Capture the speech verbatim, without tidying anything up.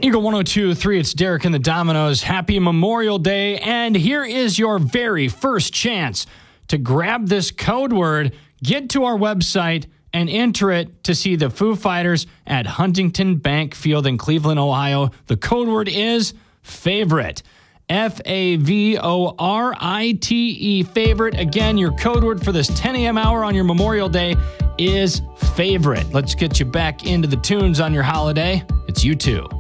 Eagle one oh two point three, it's Derek and the Dominoes. Happy Memorial Day. And here is your very first chance to grab this code word. Get to our website and enter it to see the Foo Fighters at Huntington Bank Field in Cleveland, Ohio. The code word is favorite. F A V O R I T E, favorite. Again, your code word for this ten a.m. hour on your Memorial Day is favorite. Let's get you back into the tunes on your holiday. It's U two.